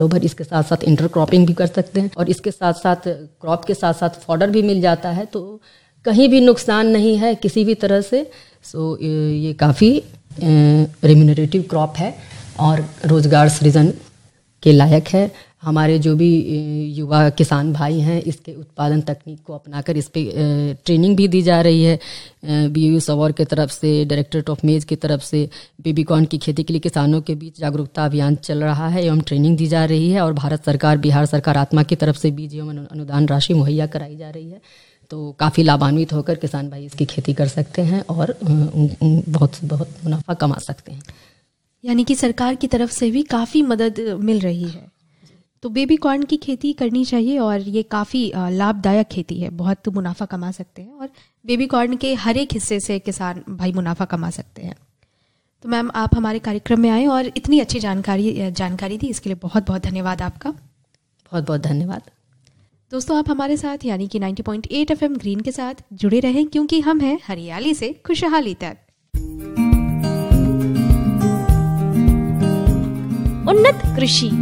Over इसके साथ साथ इंटर क्रॉपिंग भी कर सकते हैं और इसके साथ साथ क्रॉप के साथ साथ फॉडर भी मिल जाता है, तो कहीं भी नुकसान नहीं है किसी भी तरह से। सो ये काफ़ी रेम्यूनरेटिव क्रॉप है और रोज़गार सृजन के लायक है। हमारे जो भी युवा किसान भाई हैं इसके उत्पादन तकनीक को अपनाकर इस पे ट्रेनिंग भी दी जा रही है। BAU सवॉर की तरफ से, डायरेक्टरेट ऑफ मेज की तरफ से बेबी कॉर्न की खेती के लिए किसानों के बीच जागरूकता अभियान चल रहा है एवं ट्रेनिंग दी जा रही है और भारत सरकार, बिहार सरकार आत्मा की तरफ से बीज एवं अनुदान राशि मुहैया कराई जा रही है। तो काफ़ी लाभान्वित होकर किसान भाई इसकी खेती कर सकते हैं और बहुत बहुत मुनाफा कमा सकते हैं। यानी कि सरकार की तरफ से भी काफ़ी मदद मिल रही है। तो बेबी कॉर्न की खेती करनी चाहिए और ये काफ़ी लाभदायक खेती है, बहुत मुनाफा कमा सकते हैं और बेबी कॉर्न के हर एक हिस्से से किसान भाई मुनाफा कमा सकते हैं। तो मैम, आप हमारे कार्यक्रम में आए और इतनी अच्छी जानकारी दी, इसके लिए बहुत बहुत धन्यवाद आपका। बहुत बहुत धन्यवाद। दोस्तों, आप हमारे साथ यानी कि 90.8 FM ग्रीन के साथ जुड़े रहें, क्योंकि हम हैं हरियाली से खुशहाली तक। उन्नत कृषि